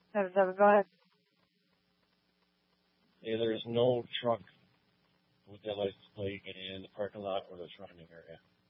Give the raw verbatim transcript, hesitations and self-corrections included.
seven seven, go ahead. Hey, there's no truck with that license plate in the parking lot or the surrounding area.